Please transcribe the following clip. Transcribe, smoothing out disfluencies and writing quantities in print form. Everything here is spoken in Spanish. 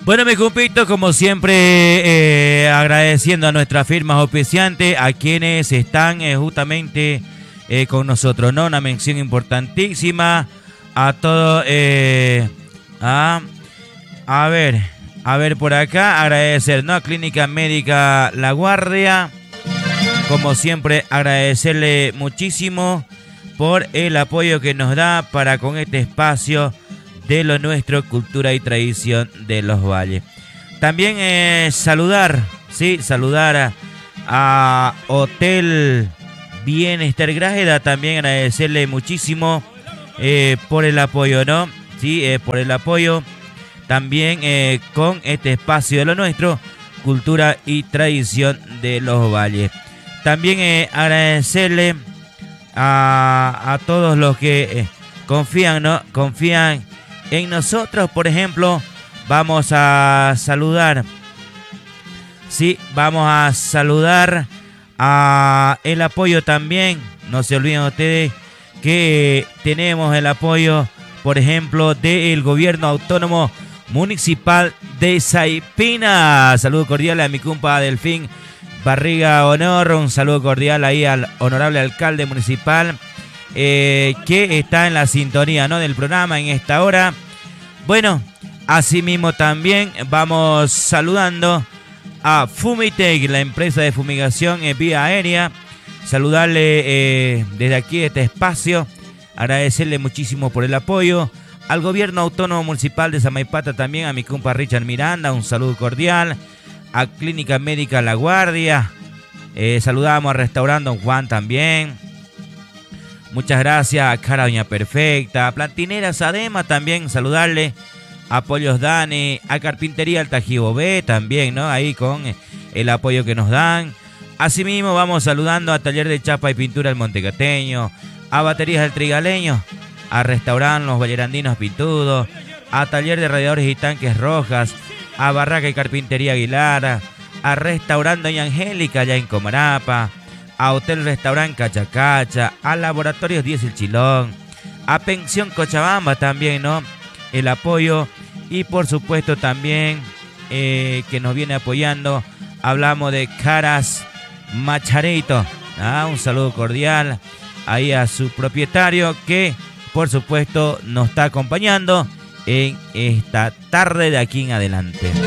Bueno, mi compito, como siempre, agradeciendo a nuestras firmas auspiciantes, a quienes están justamente con nosotros, ¿no? Una mención importantísima a todos, a ver por acá, agradecer, ¿no? A Clínica Médica La Guardia, como siempre, agradecerle muchísimo por el apoyo que nos da para con este espacio de lo nuestro, cultura y tradición de los valles. También saludar a Hotel Bienestar Grájeda, también agradecerle muchísimo por el apoyo, ¿no? Sí, por el apoyo también con este espacio de lo nuestro, cultura y tradición de los valles. También agradecerle a todos los que confían, ¿no? Confían en nosotros. Por ejemplo, vamos a saludar, a el apoyo también. No se olviden ustedes que tenemos el apoyo, por ejemplo, del Gobierno Autónomo Municipal de Saipina. Saludo cordial a mi compa Delfín Barriga Honor. Un saludo cordial ahí al honorable alcalde municipal que está en la sintonía, ¿no?, del programa en esta hora. Bueno, asimismo también vamos saludando a Fumitec, la empresa de fumigación vía aérea. Saludarle desde aquí, este espacio, agradecerle muchísimo por el apoyo. Al Gobierno Autónomo Municipal de Samaipata también, a mi compa Richard Miranda, un saludo cordial. A Clínica Médica La Guardia, saludamos a Restaurante Don Juan también. Muchas gracias a Cara Doña Perfecta, a Plantineras Adema también, saludarle. A Pollos Dani, a Carpintería El Tajibo B también, ¿no? Ahí con el apoyo que nos dan. Asimismo vamos saludando a Taller de Chapa y Pintura El Montecateño, a Baterías El Trigaleño, a Restaurante Los Vallerandinos Pintudos, a Taller de Radiadores y Tanques Rojas, a Barraca y Carpintería Aguilar, a Restaurante Doña Angélica allá en Comarapa, a Hotel Restaurante Cachacacha, a Laboratorios 10 El Chilón, a Pensión Cochabamba también, ¿no? El apoyo, y por supuesto también que nos viene apoyando, hablamos de Caras Macharito, un saludo cordial ahí a su propietario que por supuesto nos está acompañando en esta tarde de aquí en adelante.